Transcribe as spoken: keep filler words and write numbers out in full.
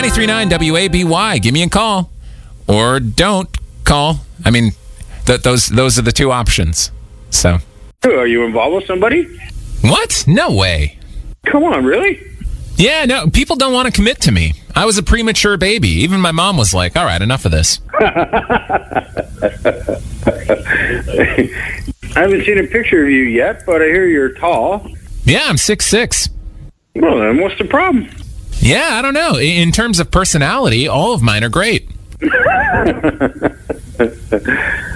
ninety-three point nine W A B Y. Give me a call. Or don't call. I mean, th- those those are the two options. So. Are you involved with somebody? What? No way. Come on, really? Yeah, no, people don't want to commit to me. I was a premature baby. Even my mom was like, all right, enough of this. I haven't seen a picture of you yet, but I hear you're tall. Yeah, I'm six six. Well, then what's the problem? Yeah, I don't know. In terms of personality, all of mine are great.